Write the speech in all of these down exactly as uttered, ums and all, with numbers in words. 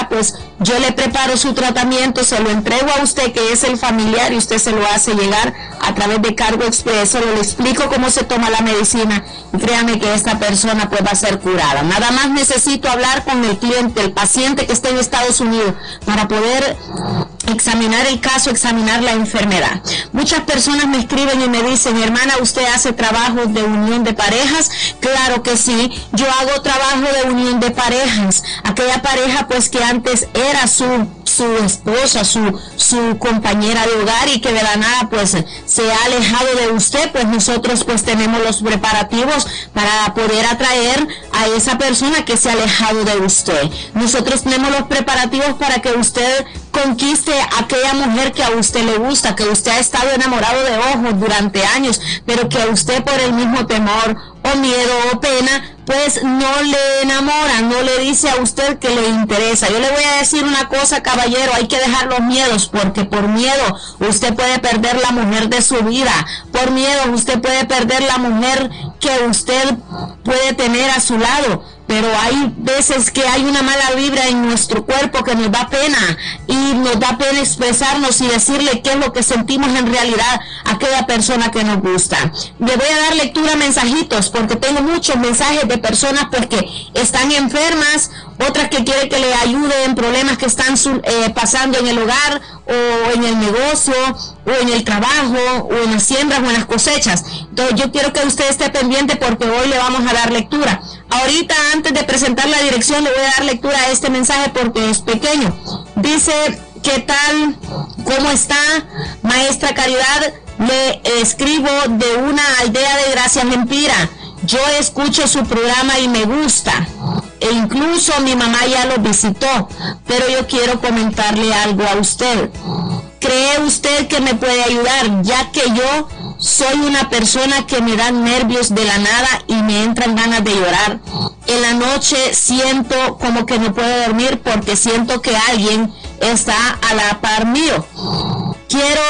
pues yo le preparo su tratamiento, se lo entrego a usted que es el familiar y usted se lo hace llegar a través de cargo expreso, le explico cómo se toma la medicina y créame que esta persona pues va a ser curada. Nada más necesito hablar con el cliente, el paciente que está en Estados Unidos para poder examinar el caso, examinar la enfermedad. Muchas personas me escriben y me dicen, hermana, ¿usted hace trabajos de unión de parejas? Claro que sí, yo hago trabajo de unión de parejas. Aquella pareja pues que antes era su su esposa, su, su compañera de hogar y que de la nada pues se ha alejado de usted, pues nosotros pues tenemos los preparativos para poder atraer a esa persona que se ha alejado de usted. Nosotros tenemos los preparativos para que usted conquiste a aquella mujer que a usted le gusta, que usted ha estado enamorado de ojos durante años, pero que a usted por el mismo temor o miedo o pena, pues no le enamora, no le dice a usted que le interesa. Yo le voy a decir una cosa, caballero, hay que dejar los miedos, porque por miedo usted puede perder la mujer de su vida, por miedo usted puede perder la mujer que usted puede tener a su lado. Pero hay veces que hay una mala vibra en nuestro cuerpo que nos da pena y nos da pena expresarnos y decirle qué es lo que sentimos en realidad a aquella persona que nos gusta. Le voy a dar lectura a mensajitos porque tengo muchos mensajes de personas pues que están enfermas, otras que quieren que le ayude en problemas que están eh, pasando en el hogar o en el negocio o en el trabajo o en las siembras o en las cosechas. Entonces yo quiero que usted esté pendiente porque hoy le vamos a dar lectura. Ahorita, antes de presentar la dirección, le voy a dar lectura a este mensaje porque es pequeño. Dice, ¿qué tal? ¿Cómo está? Maestra Caridad, le escribo de una aldea de Gracias Empira. Yo escucho su programa y me gusta. E incluso mi mamá ya lo visitó. Pero yo quiero comentarle algo a usted. ¿Cree usted que me puede ayudar? Ya que yo soy una persona que me dan nervios de la nada y me entran ganas de llorar. En la noche siento como que no puedo dormir porque siento que alguien está a la par mío. Quiero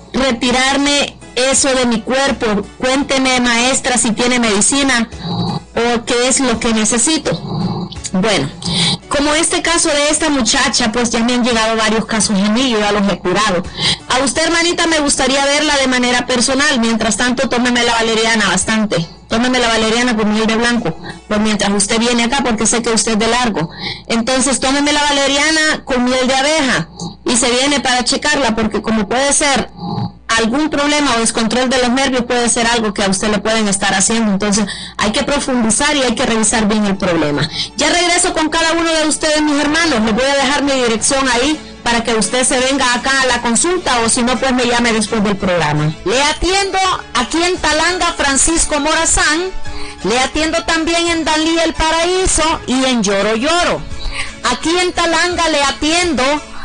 retirarme eso de mi cuerpo. Cuénteme, maestra, si tiene medicina o qué es lo que necesito. Bueno, como este caso de esta muchacha, pues ya me han llegado varios casos a mí, yo ya los he curado. A usted, hermanita, me gustaría verla de manera personal. Mientras tanto, tómeme la valeriana bastante. Tómeme la valeriana con miel de blanco, pues mientras usted viene acá, porque sé que usted es de largo. Entonces, tómeme la valeriana con miel de abeja y se viene para checarla, porque como puede ser algún problema o descontrol de los nervios, puede ser algo que a usted le pueden estar haciendo. Entonces hay que profundizar y hay que revisar bien el problema. Ya regreso con cada uno de ustedes, mis hermanos. Les voy a dejar mi dirección ahí para que usted se venga acá a la consulta, o si no, pues me llame después del programa. Le atiendo aquí en Talanga, Francisco Morazán. Le atiendo también en Dalí El Paraíso y en Lloro Lloro. Aquí en Talanga le atiendo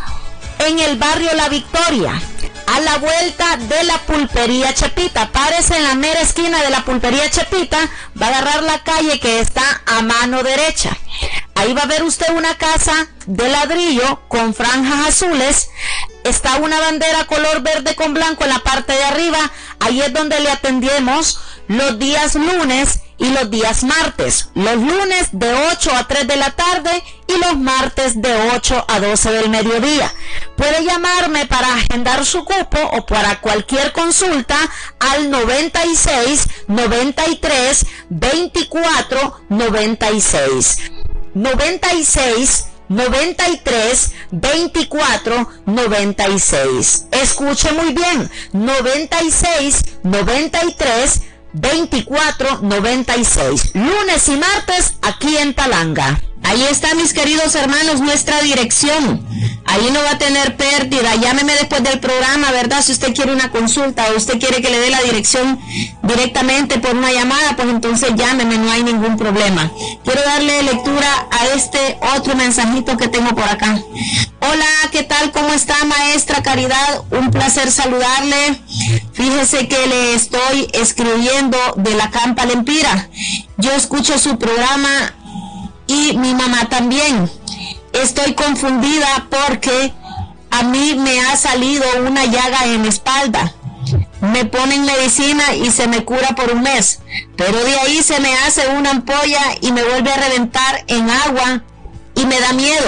en el barrio La Victoria, a la vuelta de la pulpería Chepita. Párese en la mera esquina de la pulpería Chepita, va a agarrar la calle que está a mano derecha. Ahí va a ver usted una casa de ladrillo con franjas azules. Está una bandera color verde con blanco en la parte de arriba. Ahí es donde le atendemos los días lunes y los días martes. Los lunes de ocho a tres de la tarde y los martes de ocho a doce del mediodía. Puede llamarme para agendar su cupo o para cualquier consulta al noventa y seis, noventa y tres, veinticuatro, noventa y seis. noventa y seis, noventa y tres, veinticuatro, noventa y seis. Escuche muy bien, noventa y seis, noventa y tres, veinticuatro, noventa y seis. Lunes y martes aquí en Talanga. Ahí está, mis queridos hermanos, nuestra dirección. Ahí no va a tener pérdida. Llámeme después del programa, ¿verdad? Si usted quiere una consulta o usted quiere que le dé la dirección directamente por una llamada, pues entonces llámeme, no hay ningún problema. Quiero darle lectura a este otro mensajito que tengo por acá. Hola, ¿qué tal? ¿Cómo está, maestra Caridad? Un placer saludarle. Fíjese que le estoy escribiendo de la Campa Lempira. Yo escucho su programa y mi mamá también. Estoy confundida porque a mí me ha salido una llaga en la espalda. Me ponen medicina y se me cura por un mes, pero de ahí se me hace una ampolla y me vuelve a reventar en agua y me da miedo.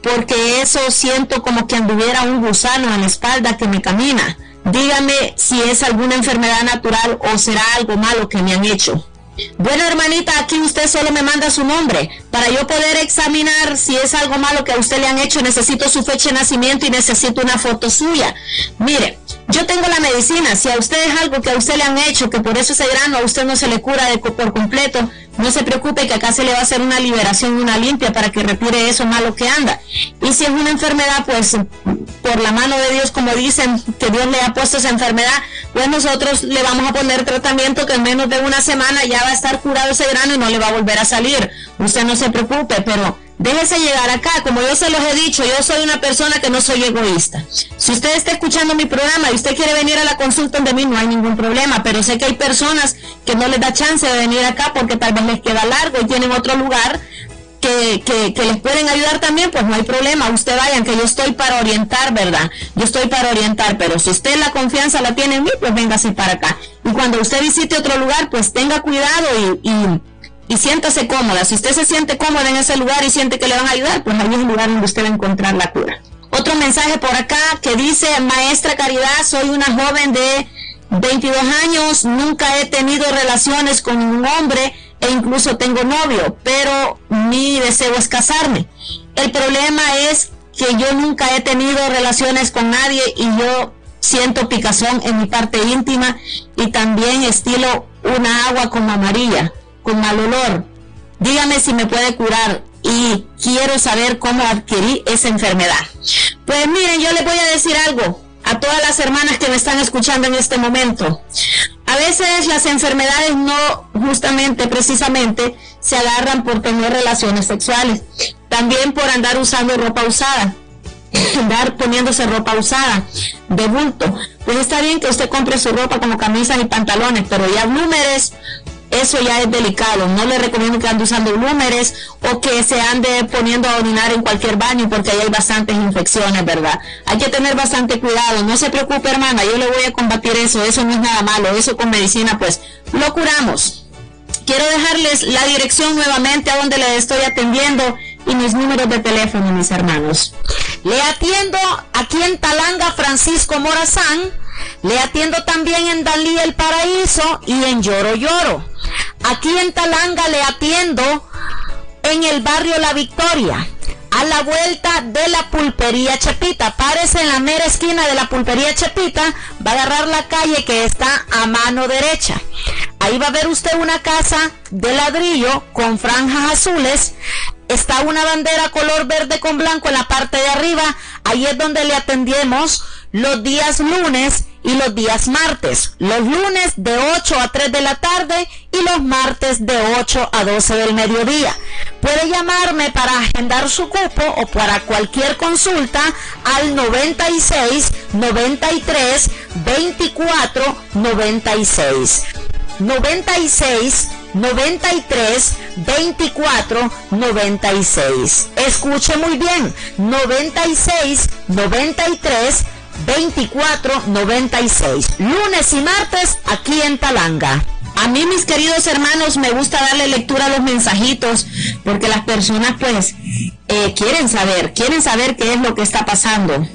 porque eso siento como que anduviera un gusano en la espalda que me camina. Dígame si es alguna enfermedad natural o será algo malo que me han hecho. Bueno, hermanita, aquí usted solo me manda su nombre. Para yo poder examinar si es algo malo que a usted le han hecho, necesito su fecha de nacimiento y necesito una foto suya. Mire, yo tengo la medicina. Si a usted es algo que a usted le han hecho, que por eso ese grano a usted no se le cura de, por completo, no se preocupe que acá se le va a hacer una liberación, una limpia para que retire eso malo que anda. Y si es una enfermedad, pues por la mano de Dios, como dicen, que Dios le ha puesto esa enfermedad, pues nosotros le vamos a poner tratamiento que en menos de una semana ya va a estar curado ese grano y no le va a volver a salir. Usted no se preocupe, pero déjese llegar acá. Como yo se los he dicho, yo soy una persona que no soy egoísta. Si usted está escuchando mi programa y usted quiere venir a la consulta de mí, no hay ningún problema, pero sé que hay personas que no les da chance de venir acá porque tal vez les queda largo y tienen otro lugar que, que, que les pueden ayudar también, pues no hay problema. Usted vayan, que yo estoy para orientar, ¿verdad? Yo estoy para orientar, pero si usted la confianza la tiene en mí, pues véngase para acá. Y cuando usted visite otro lugar, pues tenga cuidado y... y y siéntase cómoda. Si usted se siente cómoda en ese lugar y siente que le van a ayudar, pues ahí es el lugar donde usted va a encontrar la cura. Otro mensaje por acá que dice: maestra Caridad, soy una joven de veintidós años, nunca he tenido relaciones con un hombre e incluso tengo novio, pero mi deseo es casarme. El problema es que yo nunca he tenido relaciones con nadie y yo siento picazón en mi parte íntima y también estilo una agua como amarilla, con mal olor. Dígame si me puede curar y quiero saber cómo adquirí esa enfermedad. Pues miren, yo les voy a decir algo a todas las hermanas que me están escuchando en este momento. A veces las enfermedades no justamente, precisamente, se agarran por tener relaciones sexuales. También por andar usando ropa usada, andar poniéndose ropa usada, de bulto. Pues está bien que usted compre su ropa como camisas y pantalones, pero ya blúmeres, eso ya es delicado. No le recomiendo que ande usando blúmeres o que se ande poniendo a orinar en cualquier baño porque ahí hay bastantes infecciones, ¿verdad? Hay que tener bastante cuidado. No se preocupe, hermana, yo le voy a combatir eso. Eso no es nada malo. Eso con medicina, pues, lo curamos. Quiero dejarles la dirección nuevamente a donde le estoy atendiendo y mis números de teléfono, mis hermanos. Le atiendo aquí en Talanga, Francisco Morazán. Le atiendo también en Dalí El Paraíso y en Lloro Lloro. Aquí en Talanga le atiendo en el barrio La Victoria, a la vuelta de la pulpería Chepita. Párese en la mera esquina de la pulpería Chepita, va a agarrar la calle que está a mano derecha. Ahí va a ver usted una casa de ladrillo con franjas azules. Está una bandera color verde con blanco en la parte de arriba. Ahí es donde le atendemos los días lunes y los días martes. Los lunes de ocho a tres de la tarde y los martes de ocho a doce del mediodía. Puede llamarme para agendar su cupo o para cualquier consulta al noventa y seis, noventa y tres, veinticuatro, noventa y seis. noventa y seis, noventa y tres, veinticuatro, noventa y seis. Escuche muy bien, noventa y seis, noventa y tres, veinticuatro, noventa y seis. Lunes y martes aquí en Talanga. A mí, mis queridos hermanos, me gusta darle lectura a los mensajitos porque las personas pues eh, quieren saber, quieren saber qué es lo que está pasando.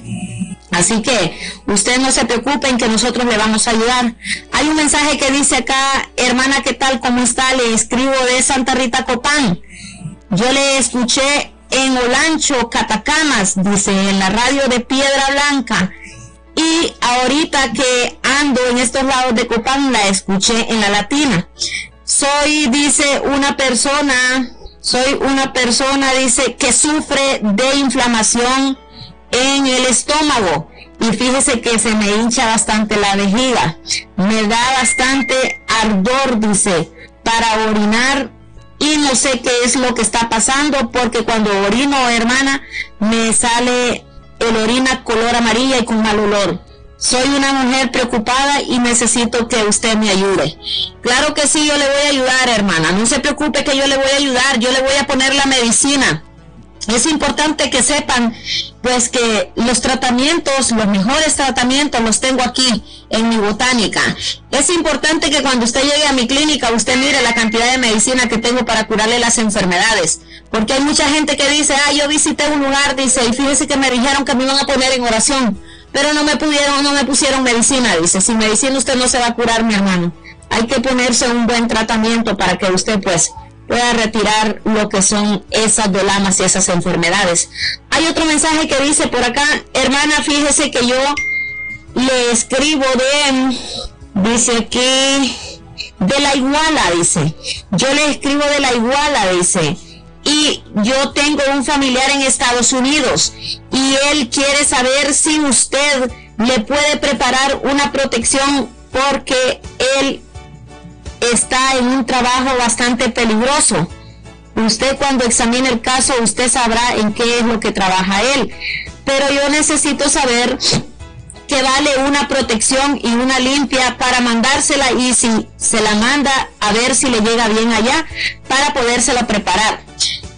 Así que usted no se preocupe, en que nosotros le vamos a ayudar. Hay un mensaje que dice acá: hermana, ¿qué tal? ¿Cómo está? Le escribo de Santa Rita Copán. Yo le escuché en Olancho, Catacamas, dice, en la radio de Piedra Blanca. Y ahorita que ando en estos lados de Copán, la escuché en la Latina. Soy, dice, una persona, soy una persona, dice, que sufre de inflamación en el estómago y fíjese que se me hincha bastante la vejiga, me da bastante ardor, dice, para orinar y no sé qué es lo que está pasando porque cuando orino, hermana, me sale el orina color amarilla y con mal olor. Soy una mujer preocupada y necesito que usted me ayude. Claro que sí, yo le voy a ayudar, hermana, no se preocupe que yo le voy a ayudar, yo le voy a poner la medicina. Es importante que sepan pues que los tratamientos, los mejores tratamientos los tengo aquí en mi botánica. Es importante que cuando usted llegue a mi clínica usted mire la cantidad de medicina que tengo para curarle las enfermedades, porque hay mucha gente que dice, ah, yo visité un lugar, dice, y fíjese que me dijeron que me iban a poner en oración, pero no me pudieron, no me pusieron medicina, dice. Sin medicina usted no se va a curar, mi hermano. Hay que ponerse un buen tratamiento para que usted pues pueda retirar lo que son esas dolamas y esas enfermedades. Hay otro mensaje que dice por acá, hermana, fíjese que yo le escribo de, dice aquí, de La Iguala, dice, yo le escribo de La Iguala, dice, y yo tengo un familiar en Estados Unidos y él quiere saber si usted le puede preparar una protección porque él está en un trabajo bastante peligroso. Usted cuando examine el caso, usted sabrá en qué es lo que trabaja él. Pero yo necesito saber que vale una protección y una limpia para mandársela, y si se la manda, a ver si le llega bien allá para podérsela preparar.